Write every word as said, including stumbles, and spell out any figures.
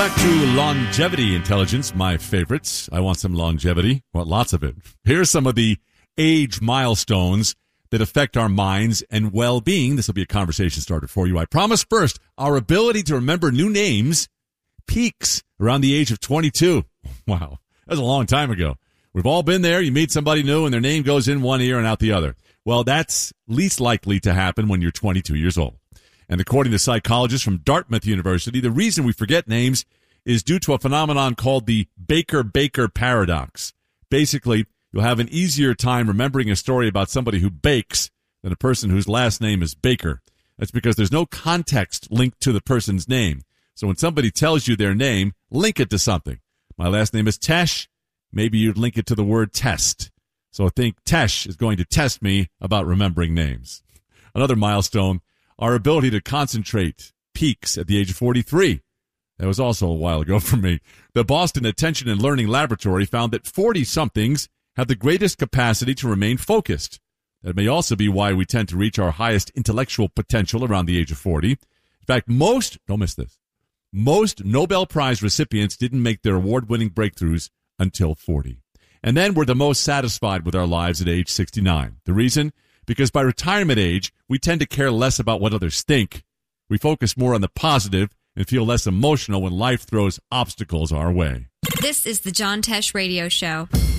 back to Longevity Intelligence, my favorites. I want some longevity. I want lots of it. Here's some of the age milestones that affect our minds and well-being. This will be a conversation starter for you. I promise. First, our ability to remember new names peaks around the age of twenty-two. Wow, that's a long time ago. We've all been there. You meet somebody new and their name goes in one ear and out the other. Well, that's least likely to happen when you're twenty-two years old. And according to psychologists from Dartmouth University, the reason we forget names is due to a phenomenon called the Baker-Baker paradox. Basically, you'll have an easier time remembering a story about somebody who bakes than a person whose last name is Baker. That's because there's no context linked to the person's name. So when somebody tells you their name, link it to something. My last name is Tesh. Maybe you'd link it to the word test. So I think Tesh is going to test me about remembering names. Another milestone, our ability to concentrate peaks at the age of forty-three. That was also a while ago for me. The Boston Attention and Learning Laboratory found that forty-somethings have the greatest capacity to remain focused. That may also be why we tend to reach our highest intellectual potential around the age of forty. In fact, most, don't miss this, most Nobel Prize recipients didn't make their award-winning breakthroughs until forty. And then we're the most satisfied with our lives at age sixty-nine. The reason? Because by retirement age, we tend to care less about what others think. We focus more on the positive and feel less emotional when life throws obstacles our way. This is the John Tesh Radio Show.